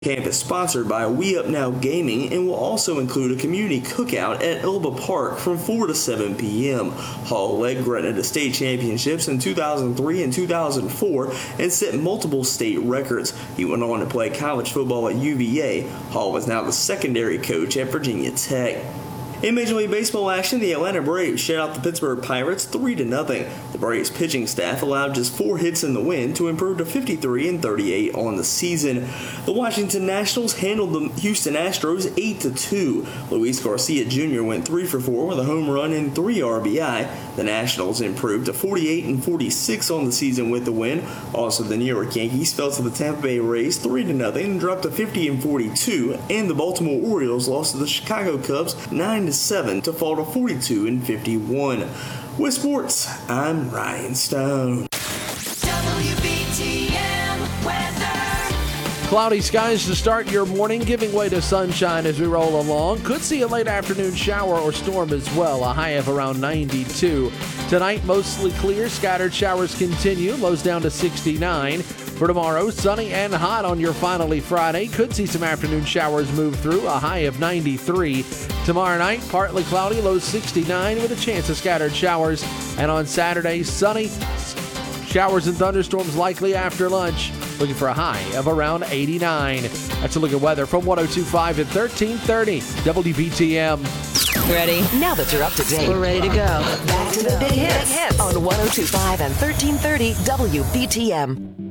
Camp is sponsored by We Up Now Gaming and will also include a community cookout at Elba Park from 4 to 7 p.m. Hall led Gretna to state championships in 2003 and 2004 and set multiple state records. He went on to play college football at UVA. Hall is now the secondary coach at Virginia Tech. In Major League Baseball action, the Atlanta Braves shut out the Pittsburgh Pirates 3-0. The Braves pitching staff allowed just 4 hits in the win to improve to 53-38 on the season. The Washington Nationals handled the Houston Astros 8-2. Luis Garcia Jr. went 3 for 4 with a home run and 3 RBI. The Nationals improved to 48-46 on the season with the win. Also, the New York Yankees fell to the Tampa Bay Rays 3-0 and dropped to 50-42, and the Baltimore Orioles lost to the Chicago Cubs 9-7 to fall to 42-51. With sports, I'm Ryan Stone. WBTM weather. Cloudy skies to start your morning, giving way to sunshine as we roll along. Could see a late afternoon shower or storm as well, a high of around 92. Tonight, mostly clear. Scattered showers continue. Lows down to 69. For tomorrow, sunny and hot on your finally Friday. Could see some afternoon showers move through, a high of 93. Tomorrow night, partly cloudy, low 69 with a chance of scattered showers. And on Saturday, sunny, showers and thunderstorms likely after lunch. Looking for a high of around 89. That's a look at weather from 102.5 at 1330 WBTM. Ready? Now that you're up to date, we're ready to go. Back to the big hits on 102.5 and 1330 WBTM.